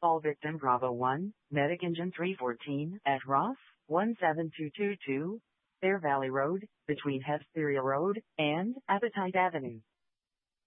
All victim Bravo 1, Medic Engine 314, at Ross, 17222, Fair Valley Road, between Hesperia Road and Appetite Avenue.